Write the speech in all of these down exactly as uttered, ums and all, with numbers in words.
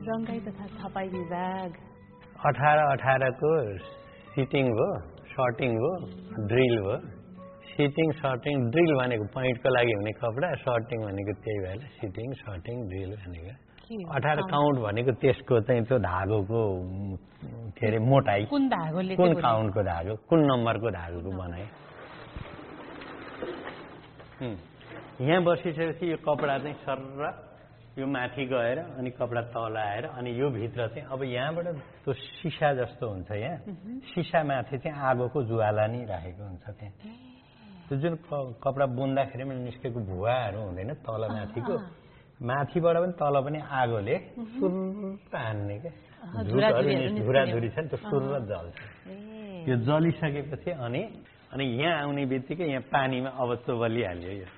रङ्गाई तथा छपाई विभाग अठार अठार को सिटिङ हो, सर्टिङ हो, ड्रिल हो। सिटिङ सर्टिङ ड्रिल भनेको पोइन्टको लागि हुने कपडा, सर्टिङ भनेको त्यही भएर सिटिङ सर्टिङ ड्रिल भनेको। अठार काउन्ट भनेको त्यसको चाहिँ त्यो धागोको के अरे मोटाइ, कुन धागोले कुन काउन्टको धागो, कुन नम्बरको धागोको बनाए। यहाँ बसिसकेपछि यो कपडा चाहिँ सर्र यो माथि गएर अनि कपडा तल आएर अनि यो भित्र चाहिँ अब यहाँबाट त्यो सिसा जस्तो हुन्छ। यहाँ सिसा माथि चाहिँ आगोको ज्वाला नै राखेको हुन्छ। त्यहाँ त्यो जुन कपडा बुन्दाखेरि निस्केको भुवाहरू हुँदैन तल माथिको, माथिबाट पनि तल पनि आगोले सुर्र हान्ने क्या, धुराधुरी छ नि त्यो सुर्र जल्छ। यो जलिसकेपछि अनि अनि यहाँ आउने बित्तिकै यहाँ पानीमा अब चोबलिहाल्यो। यो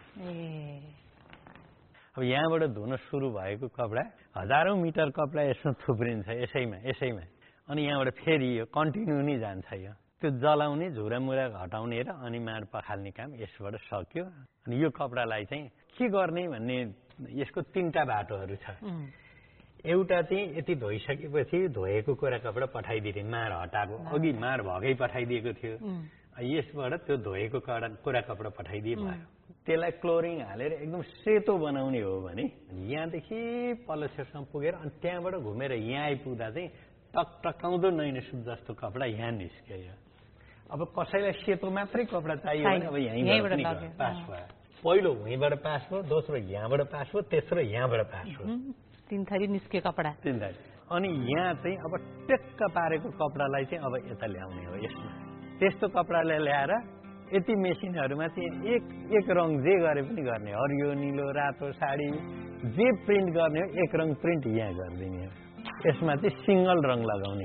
अब यहाँबाट धुन सुरु भएको कपडा हजारौं मिटर कपडा यसमा थुप्रिन्छ यसैमा यसैमा अनि यहाँबाट फेरि यो कन्टिन्यू नै जान्छ। यो त्यो जलाउने झुरामुरा हटाउने र अनि माड पखाल्ने काम यसबाट सक्यो। अनि यो कपडालाई चाहिँ के गर्ने भन्ने यसको तीनटा बाटोहरू छ। एउटा चाहिँ यति धोइसकेपछि धोएको कोरा कपडा पठाइदिने, माड हटाएको अघि माड भएकै पठाइदिएको थियो, यसबाट त्यो धोएको कडा कोरा कपडा पठाइदिए भयो। त्यसलाई क्लोरिङ हालेर एकदम सेतो बनाउने हो भने यहाँदेखि पल्लोछेउसम्म पुगेर अनि त्यहाँबाट घुमेर यहाँ आइपुग्दा चाहिँ टकटकाउँदो नैनसुप जस्तो कपडा यहाँ निस्क्यो। अब कसैलाई सेतो मात्रै कपडा चाहियो भने अब यहीँबाट पास भयो। पहिलो यहीँबाट पास भयो, दोस्रो यहाँबाट पास भयो, तेस्रो यहाँबाट पास भयो। तीन थरी निस्क्यो कपडा तीन थरी। अनि यहाँ चाहिँ अब टेक्क पारेको कपडालाई चाहिँ अब यता ल्याउने हो। यसमा त्यस्तो कपडालाई ल्याएर यति मेसिनहरूमा चाहिँ एक एक रङ जे गरे पनि गर्ने, हरियो निलो रातो साडी जे प्रिन्ट गर्ने हो एक रङ प्रिन्ट यहाँ गरिदिने हो। यसमा चाहिँ सिङ्गल रङ लगाउने।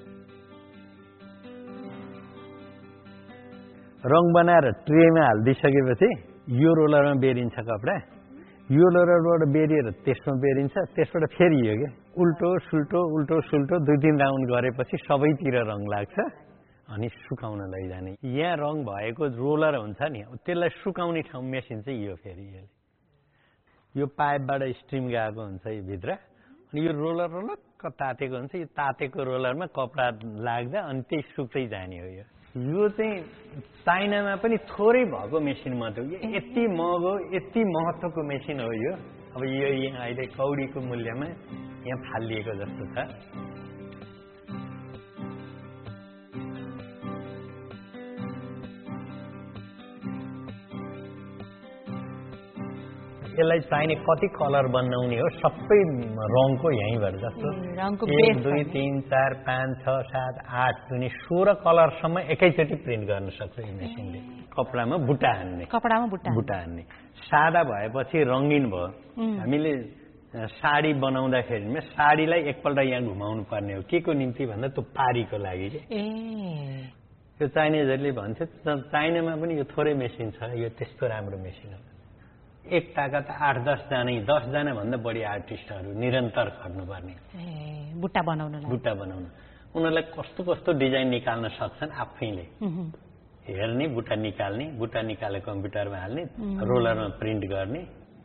रङ बनाएर ट्रेमा हालिदिइसकेपछि यो रोलरमा बेरिन्छ कपडा, यो रोलरबाट बेरिएर त्यसमा बेरिन्छ, त्यसबाट फेरि यो क्या उल्टो सुल्टो उल्टो सुल्टो दुई तिन राउन्ड गरेपछि सबैतिर रङ लाग्छ अनि सुकाउन लैजाने। यहाँ रङ भएको रोलर हुन्छ नि त्यसलाई सुकाउने ठाउँ मेसिन चाहिँ यो। फेरि यो पाइपबाट स्ट्रिम गएको हुन्छ यो भित्र अनि यो रोलर रोलक्क तातेको हुन्छ। यो तातेको रोलरमा कपडा लाग्दा अनि त्यही सुक्दै जाने हो। यो यो चाहिँ चाइनामा पनि थोरै भएको मेसिन मात्र हो। यो यति महँगो यति महत्त्वको मेसिन हो यो। अब यो यहाँ अहिले कौडीको मूल्यमा यहाँ फालिएको जस्तो छ। यसलाई चाहिने कति कलर बनाउने हो सबै रङको यहीँबाट जस्तो एक दुई तिन चार पाँच छ सात आठ दुई सोह्र कलरसम्म एकैचोटि प्रिन्ट गर्न सक्छ यो मेसिनले। कपडामा बुट्टा हान्ने, कपडामा बुट्टा बुट्टा हान्ने। सादा भएपछि रङ्गीन भयो। हामीले साडी बनाउँदाखेरिमा साडीलाई एकपल्ट यहाँ घुमाउनु पर्ने हो। के को निम्ति भन्दा त्यो पारीको लागि के यो चाइनिजहरूले भन्छ। चाइनामा पनि यो थोरै मेसिन छ, यो त्यस्तो राम्रो मेसिन हो। एक टाका त आठ दसजना दसजना भन्दा बढी आर्टिस्टहरू निरन्तर खट्नुपर्ने बुट्टा बनाउन बुट्टा बनाउन। उनीहरूलाई कस्तो कस्तो डिजाइन निकाल्न सक्छन् आफैले हेर्ने, बुट्टा निकाल्ने, बुट्टा निकालेर कम्प्युटरमा हाल्ने, रोलरमा प्रिन्ट गर्ने।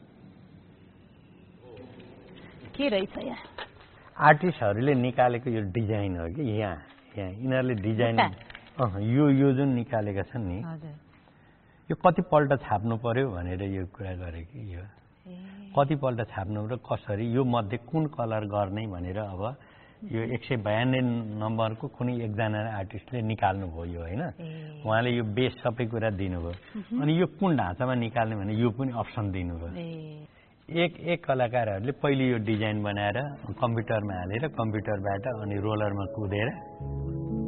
के रहेछ यहाँ आर्टिस्टहरूले निकालेको यो डिजाइन हो कि यहाँ यहाँ यिनीहरूले डिजाइन यो यो जुन निकालेका छन् नि यो कतिपल्ट छाप्नु पर्यो भनेर यो कुरा गरे कि यो कतिपल्ट छाप्नु र कसरी यो मध्ये कुन कलर गर्ने भनेर अब यो एक सय बयानब्बे नम्बरको कुनै एकजना आर्टिस्टले निकाल्नु भयो होइन। उहाँले यो बेस सबै कुरा दिनुभयो अनि यो कुन ढाँचामा निकाल्ने भने यो पनि अप्सन दिनुभयो। एक एक कलाकारहरूले पहिले यो डिजाइन बनाएर कम्प्युटरमा हालेर कम्प्युटरबाट अनि रोलरमा कुदेर